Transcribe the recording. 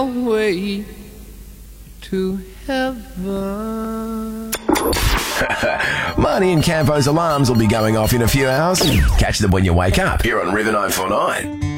way to heaven. Marnie and Campo's alarms will be going off in a few hours. Catch them when you wake up here on River 949.